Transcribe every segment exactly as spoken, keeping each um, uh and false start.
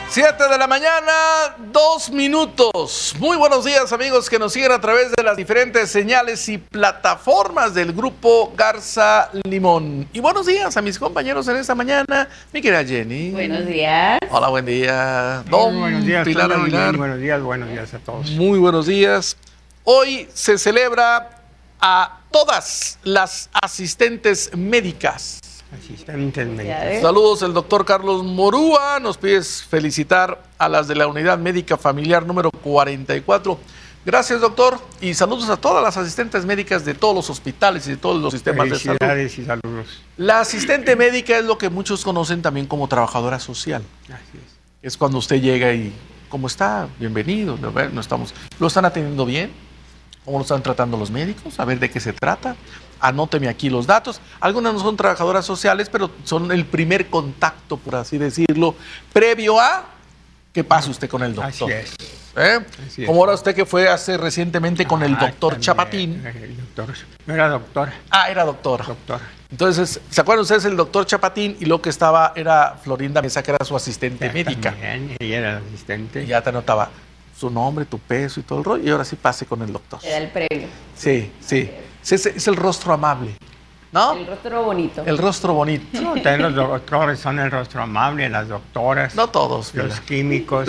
Siete de la mañana, dos minutos. Muy buenos días, amigos que nos siguen a través de las diferentes señales y plataformas del Grupo Garza Limón. Y buenos días a mis compañeros en esta mañana. Mi querida Jenny. Buenos días. Hola, buen día. Don Muy buenos días, Pilar Toño, Aguilar. Jenny, buenos días, buenos días a todos. Muy buenos días. Hoy se celebra a todas las asistentes médicas. Asistentes médicos. Saludos, el doctor Carlos Morúa. Nos pides felicitar a las de la Unidad Médica Familiar número cuarenta y cuatro. Gracias, doctor. Y saludos a todas las asistentes médicas de todos los hospitales y de todos los sistemas de salud. Felicidades y saludos. La asistente médica es lo que muchos conocen también como trabajadora social. Así es. Es cuando usted llega y, ¿cómo está? Bienvenido. No estamos, ¿lo están atendiendo bien? ¿Cómo lo están tratando los médicos? A ver de qué se trata. Anóteme aquí los datos. Algunas no son trabajadoras sociales, pero son el primer contacto, por así decirlo, previo a que pase usted con el doctor. Así es. ¿Eh? Así es. Como ahora usted que fue hace recientemente con el Ah, doctor también, Chapatín. El doctor. No era doctora. Ah, era doctora. Doctora. Entonces, ¿se acuerdan ustedes el doctor Chapatín? Y lo que estaba era Florinda Mesa, que era su asistente Ya, médica. También, ella era la asistente. Y ya te anotaba su nombre, tu peso y todo el rollo. Y ahora sí pase con el doctor. Era el previo. Sí, sí. Es, es, es el rostro amable, ¿no? El rostro bonito. El rostro bonito. No, también los doctores son el rostro amable, las doctoras, No todos, los mira. químicos,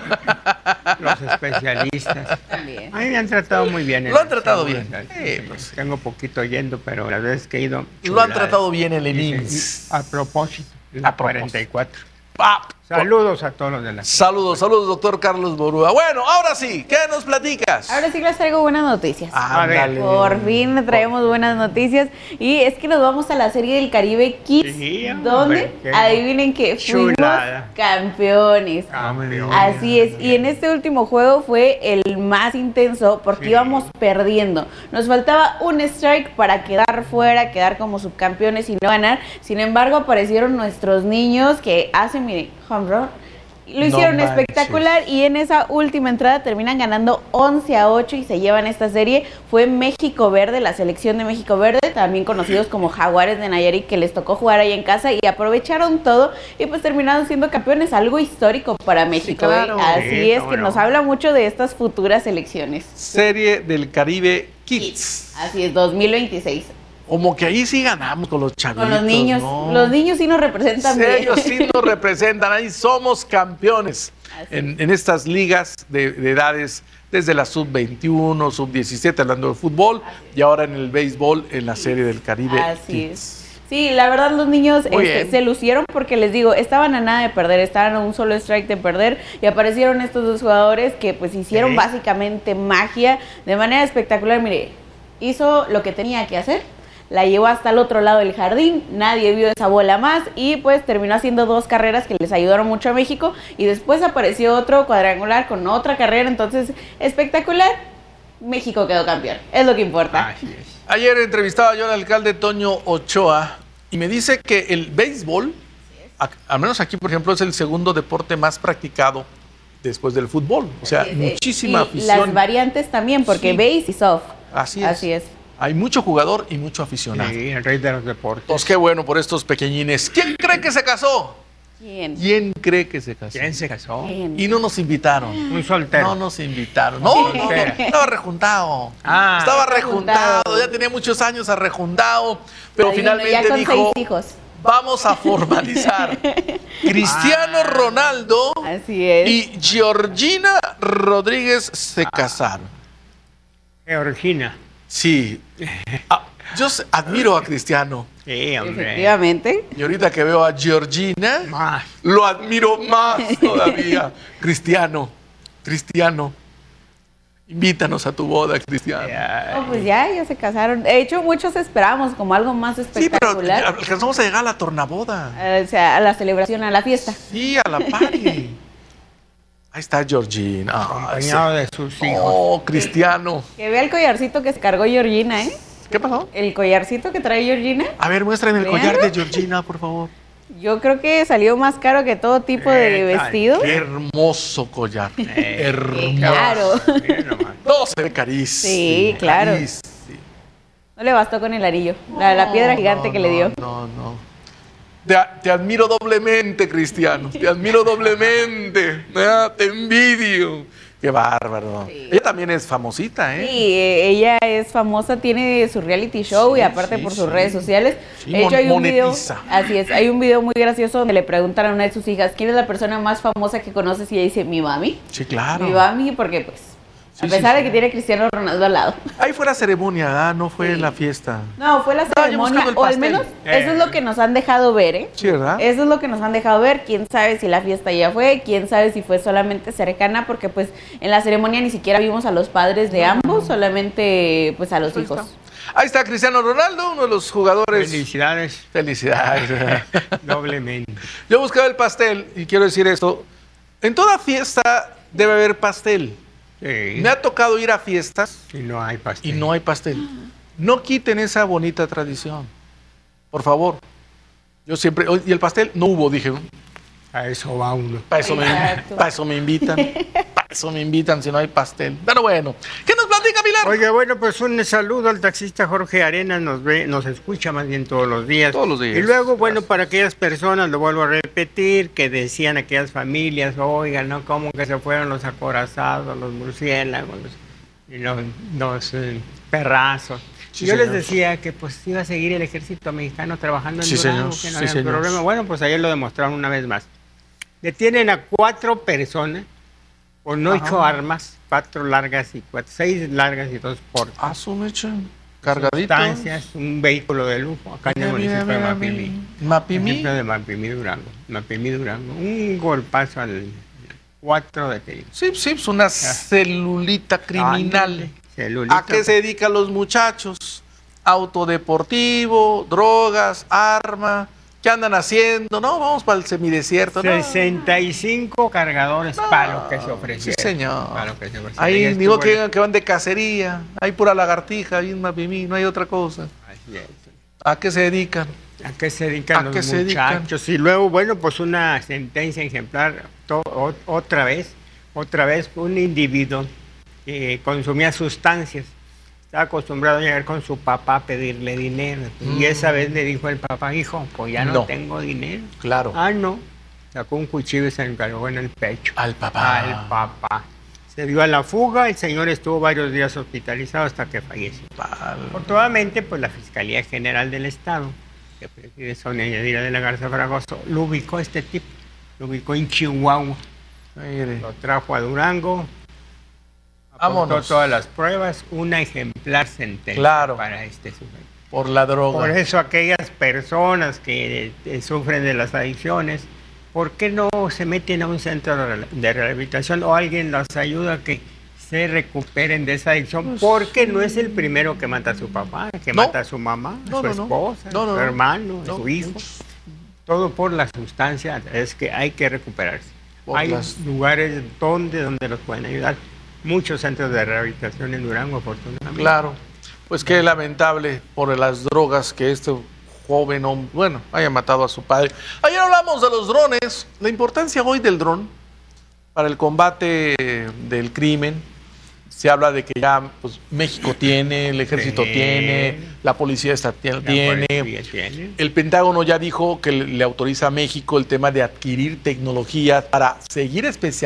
los especialistas. También. A mí me han tratado muy bien. en Lo han el tratado seguro, bien. o sea, Sí, sí, pues. Tengo poquito yendo, pero las veces que he ido... Lo han chulada. tratado bien en el Y- I M S S. y A propósito, A la propósito. cuarenta y cuatro. Ah, Saludos a todos los de la... Saludos, saludos, doctor Carlos Borúa. Bueno, ahora sí, ¿qué nos platicas? Ahora sí les traigo buenas noticias. Ándale. Por fin le traemos buenas noticias. Y es que nos vamos a la Serie del Caribe Kids. Sí, hombre, donde, qué adivinen que fuimos chulada. campeones. Campeón. Así es, y en este último juego fue el más intenso porque Sí. íbamos perdiendo. Nos faltaba un strike para quedar fuera, quedar como subcampeones y no ganar. Sin embargo, aparecieron nuestros niños que hacen, miren, home run. Lo hicieron No espectacular y en esa última entrada terminan ganando once a ocho y se llevan esta serie. Fue México Verde, la selección de México Verde, también conocidos como Jaguares de Nayarit, que les tocó jugar ahí en casa y aprovecharon todo y pues terminaron siendo campeones, algo histórico para México. claro. ¿eh? Así Sí, es, cómo que no. nos habla mucho de estas futuras selecciones. Serie del Caribe Kids. Así es, dos mil veintiséis. Como que ahí sí ganamos con los chavitos, Con los niños, ¿no? los niños sí nos representan Sí, bien. ellos sí nos representan, ahí somos campeones Así en, en estas ligas de, de edades, desde la sub veintiuno, sub diecisiete, hablando de fútbol, y ahora en el béisbol, en la Serie del Caribe Así Kids. es. Sí, la verdad los niños Muy este, bien. se lucieron porque les digo, estaban a nada de perder, estaban a un solo strike de perder y aparecieron estos dos jugadores que pues hicieron Sí. básicamente magia de manera espectacular. Mire, hizo lo que tenía que hacer, la llevó hasta el otro lado del jardín, nadie vio esa bola más y pues terminó haciendo dos carreras que les ayudaron mucho a México y después apareció otro cuadrangular con otra carrera, entonces espectacular, México quedó campeón, es lo que importa. Así es. Ayer entrevistaba yo al alcalde Toño Ochoa y me dice que el béisbol, a- al menos aquí por ejemplo, es el segundo deporte más practicado después del fútbol. O sea, Eh, eh, muchísima y afición. las variantes también, porque Sí. base y soft. Así es. Así es. Hay mucho jugador y mucho aficionado. Sí, el rey de los deportes. Pues qué bueno por estos pequeñines. ¿Quién cree que se casó? ¿Quién? ¿Quién cree que se casó? ¿Quién se casó? ¿Quién? Y no nos invitaron. Un soltero. No nos invitaron. No, no, no. Soltera. Estaba rejuntado. Ah. Estaba rejuntado. Rejuntado. Ya tenía muchos años arrejuntado. Pero Adivino, finalmente ya con dijo, seis hijos. vamos a formalizar. Cristiano Ah. Ronaldo Así es. y Georgina Rodríguez se casaron. Georgina. Sí. Ah, yo sé- admiro a Cristiano. Sí, hombre. Efectivamente. Y ahorita que veo a Georgina, Más. lo admiro más todavía. Cristiano, Cristiano, invítanos a tu boda, Cristiano. Ay, Oh, pues ya, ya se casaron. De hecho, muchos esperamos como algo más Sí, pero espectacular. alcanzamos a llegar a la tornaboda. Eh, o sea, a la celebración, a la fiesta. Sí, a la party. Ahí está Georgina. Ah, acompañado ese- de sus hijos. Oh, Cristiano. Que vea el collarcito que se cargó Georgina, ¿eh? ¿Qué pasó? El collarcito que trae Georgina. A ver, muéstrame el Vean. collar de Georgina, por favor. Yo creo que salió más caro que todo tipo de Eh, vestido. Qué hermoso collar. Eh, hermoso. Claro. Miren nomás. No, se ve carísimo. Sí, claro. carísimo. No le bastó con el anillo. La, la piedra gigante No, que le dio. No, no. Te, te admiro doblemente, Cristiano. Te admiro doblemente. Ah, te envidio. Qué bárbaro. Sí. Ella también es famosita, ¿eh? Sí, ella es famosa, tiene su reality show sí, y aparte sí, por sus sí. redes sociales. Sí, de hecho, hay un video, monetiza. así es, hay un video muy gracioso donde le preguntan a una de sus hijas, ¿quién es la persona más famosa que conoces? Y ella dice, mi mami. Sí, claro. Mi mami, porque pues, sí, a pesar sí, de que sí. tiene Cristiano Ronaldo al lado. Ahí fue la ceremonia, ¿ah? No fue sí. la fiesta. No, fue la ceremonia, no, o al menos eh. eso es lo que nos han dejado ver, ¿eh? Sí, ¿verdad? Eso es lo que nos han dejado ver. Quién sabe si la fiesta ya fue, quién sabe si fue solamente cercana, porque pues en la ceremonia ni siquiera vimos a los padres de ambos, solamente pues a los Ahí hijos. Está. Ahí está Cristiano Ronaldo, uno de los jugadores. Felicidades. Felicidades. Doblemente. Yo buscaba el pastel y quiero decir esto. En toda fiesta debe haber pastel. Sí. Me ha tocado ir a fiestas y no hay pastel. Y no hay pastel. No quiten esa bonita tradición. Por favor. Yo siempre... Y el pastel no hubo, dije. A eso va uno. Para eso, me, para eso me invitan. Para eso me invitan si no hay pastel. Pero bueno. ¿Qué nos platica, Pilar? Oye, bueno, pues un saludo al taxista Jorge Arenas. Nos ve, nos escucha más bien todos los días. Todos los días. Y luego, bueno, Gracias. Para aquellas personas, lo vuelvo a repetir, que decían aquellas familias, oigan, ¿no? ¿Cómo que se fueron los acorazados, los murciélagos y los, los eh, perrazos? Sí, yo señor. Les decía que pues iba a seguir el ejército mexicano trabajando en sí, Durango, señor. que no sí, había señor. problema. Bueno, pues ayer lo demostraron una vez más. Detienen a cuatro personas con ocho armas, cuatro largas y cuatro, seis largas y dos cortas. Ah, su mecha, cargaditos. Sustancias, un vehículo de lujo acá en el municipio de Mapimí. Mapimí. de Mapimí, Durango. Mapimí, Durango. Un golpazo al cuatro detenidos. Sí, sí, es una celulita criminal. Celulita. ¿A qué se dedican los muchachos? Autodeportivo, drogas, arma. ¿Qué andan haciendo? No, vamos para el semidesierto. sesenta y cinco no. cargadores no. para lo que se ofrecieron. Sí, señor. Para lo que se ofrecieron. Ahí digo que, que van de cacería. Hay pura lagartija, ahí en Mapimí, no hay otra cosa. Así es. ¿A qué se dedican? ¿A qué se dedican ¿A los qué se muchachos? dedican? Y luego, bueno, pues una sentencia ejemplar, to, o, otra vez, otra vez, un individuo que consumía sustancias. Estaba acostumbrado a llegar con su papá a pedirle dinero. Mm. Y esa vez le dijo el papá, hijo, pues ya no, no tengo dinero. Claro. Ah, no. Sacó un cuchillo y se encargó en el pecho. Al papá. Al papá. Se dio a la fuga, el señor estuvo varios días hospitalizado hasta que falleció. Vale. Afortunadamente, pues la Fiscalía General del Estado, que preside Sonia Yadira de la Garza Fragoso, lo ubicó a este tipo. Lo ubicó en Chihuahua. Mire. Lo trajo a Durango. Aportó todas las pruebas, una ejemplar sentencia claro. para este sujeto. Por la droga. Por eso aquellas personas que eh, sufren de las adicciones, ¿por qué no se meten a un centro de rehabilitación o alguien los ayuda a que se recuperen de esa adicción? Pues, porque no es el primero que mata a su papá, que no. mata a su mamá, a no, su no, esposa, no. No, a su hermano, a su hijo. Todo por la sustancia, es que hay que recuperarse. Por hay las... lugares donde, donde los pueden ayudar. Muchos centros de rehabilitación en Durango, afortunadamente. Claro, pues qué lamentable por las drogas que este joven hombre, bueno, haya matado a su padre. Ayer hablamos de los drones, la importancia hoy del dron para el combate del crimen. Se habla de que ya pues, México tiene, el ejército sí. tiene, la policía está, tiene, la policía tiene. El Pentágono ya dijo que le, le autoriza a México el tema de adquirir tecnología para seguir especializando